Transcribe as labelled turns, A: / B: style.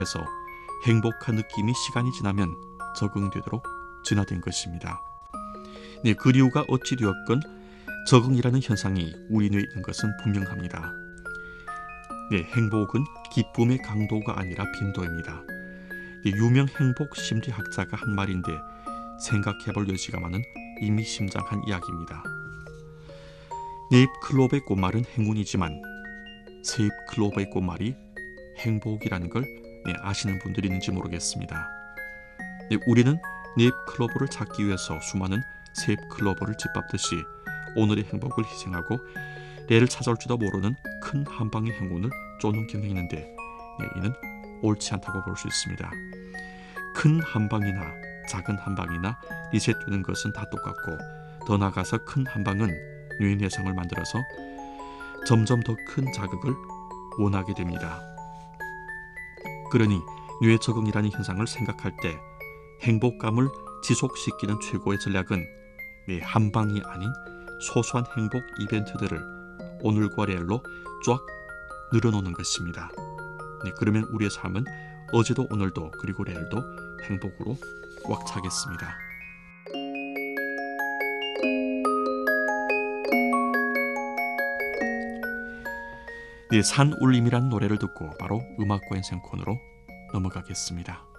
A: 그래서 행복한 느낌이 시간이 지나면 적응되도록 진화된 것입니다. 네, 그 이유가 어찌 되었건 적응이라는 현상이 우리 뇌에 있는 것은 분명합니다. 네, 행복은 기쁨의 강도가 아니라 빈도입니다. 유명 행복 심리학자가 한 말인데 생각해볼 여지가 많은 의미심장한 이야기입니다. 네잎 클로버의 꽃말은 행운이지만 새잎 클로버의 꽃말이 행복이라는 걸 아시는 분들이 있는지 모르겠습니다. 우리는 네잎 클로버를 찾기 위해서 수많은 새잎 클로버를 짓밟듯이 오늘의 행복을 희생하고 내일을 찾아올지도 모르는 큰 한 방의 행운을 쫓는 경향이 있는데 이는 옳지 않다고 볼 수 있습니다. 큰 한 방이나 작은 한 방이나 리셋되는 것은 다 똑같고, 더 나아가서 큰 한 방은 뇌 내성을 만들어서 점점 더 큰 자극을 원하게 됩니다. 그러니 뇌 적응이라는 현상을 생각할 때 행복감을 지속시키는 최고의 전략은 한 방이 아닌 소소한 행복 이벤트들을 오늘과 내일로 쫙 늘어놓는 것입니다. 그러면 우리의 삶은 어제도 오늘도 그리고 내일도 행복으로 꽉 차겠습니다. 산울림이라는 노래를 듣고 바로 음악과 인생 코너로 넘어가겠습니다.